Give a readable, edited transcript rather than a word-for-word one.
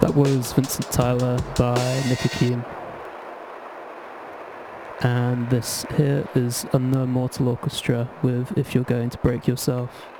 That was Vincent Tyler by Nicky Keane. And this here is Unknown Mortal Orchestra with If You're Going to Break Yourself.